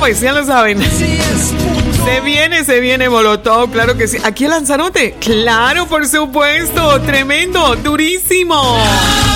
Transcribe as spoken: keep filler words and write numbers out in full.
pues, ya lo saben. Se viene, se viene Molotov, claro que sí. ¿Aquí en Lanzarote? Claro, por supuesto. Tremendo, durísimo.